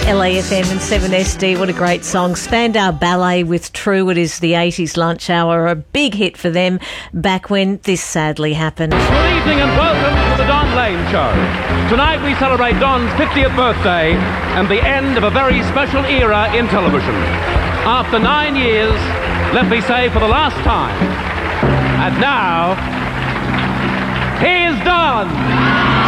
LAFM and 7SD, what a great song. Spandau Ballet with True. It is the 80s lunch hour, a big hit for them back when this sadly happened. Good evening and welcome to the Don Lane Show. Tonight we celebrate Don's 50th birthday and the end of a very special era in television. After 9 years, let me say for the last time, and now, here's Don!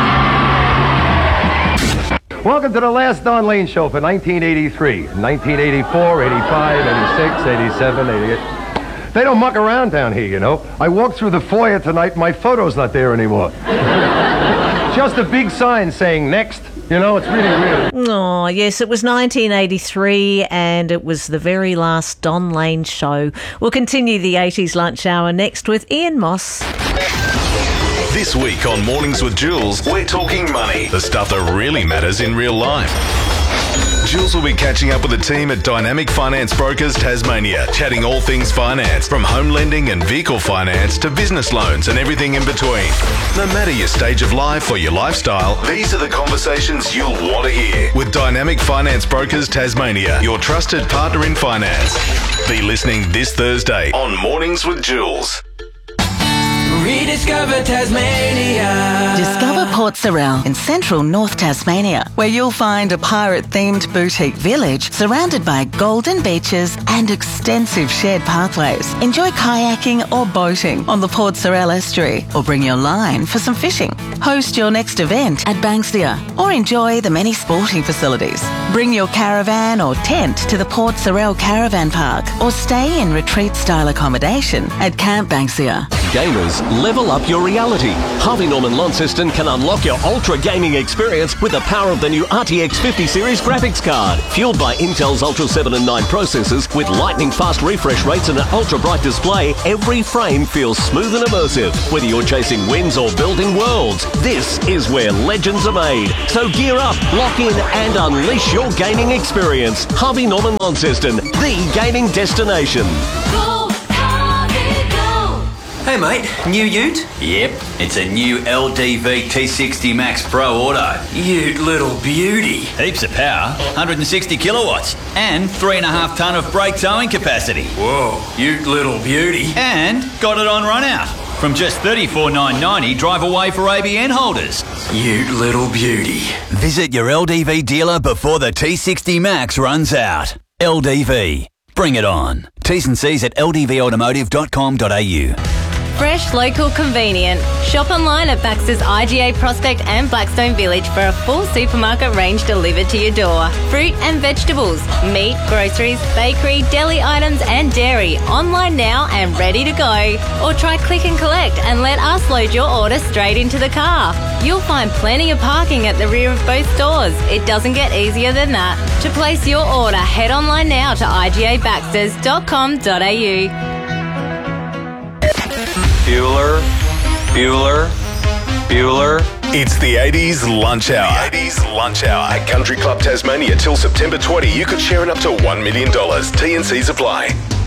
Welcome to the last Don Lane Show for 1983, 1984, 85, 86, 87, 88. They don't muck around down here, you know. I walked through the foyer tonight, my photo's not there anymore. Just a big sign saying next. You know, it's really weird. Oh, yes, it was 1983 and it was the very last Don Lane Show. We'll continue the 80s lunch hour next with Ian Moss. This week on Mornings with Jules, we're talking money, the stuff that really matters in real life. Jules will be catching up with the team at Dynamic Finance Brokers Tasmania, chatting all things finance, from home lending and vehicle finance to business loans and everything in between. No matter your stage of life or your lifestyle, these are the conversations you'll want to hear. With Dynamic Finance Brokers Tasmania, your trusted partner in finance. Be listening this Thursday on Mornings with Jules. Rediscover Tasmania. Discover Port Sorell in central North Tasmania, where you'll find a pirate-themed boutique village surrounded by golden beaches and extensive shared pathways. Enjoy kayaking or boating on the Port Sorell estuary, or bring your line for some fishing. Host your next event at Banksia, or enjoy the many sporting facilities. Bring your caravan or tent to the Port Sorell Caravan Park, or stay in retreat-style accommodation at Camp Banksia. Gamers, level up your reality. Harvey Norman Launceston can unlock your ultra gaming experience with the power of the new RTX 50 series graphics card. Fueled by Intel's Ultra 7 and 9 processors with lightning fast refresh rates and an ultra bright display, every frame feels smooth and immersive. Whether you're chasing wins or building worlds, this is where legends are made. So gear up, lock in and unleash your gaming experience. Harvey Norman Launceston, the gaming destination. Hey mate, new ute? Yep, it's a new LDV T60 Max Pro Auto. Ute little beauty. Heaps of power, 160 kilowatts, and 3.5 tonne of brake towing capacity. Whoa, ute little beauty. And got it on run out. From just $34,990 drive away for ABN holders. Ute little beauty. Visit your LDV dealer before the T60 Max runs out. LDV. Bring it on. T's and C's at ldvautomotive.com.au. Fresh, local, convenient. Shop online at Baxter's IGA Prospect and Blackstone Village for a full supermarket range delivered to your door. Fruit and vegetables, meat, groceries, bakery, deli items and dairy. Online now and ready to go. Or try click and collect and let us load your order straight into the car. You'll find plenty of parking at the rear of both stores. It doesn't get easier than that. To place your order, head online now to igabaxters.com.au. Bueller, Bueller, Bueller. It's the 80s lunch hour. The 80s lunch hour at Country Club Tasmania till September 20. You could share in up to $1 million. T&Cs apply.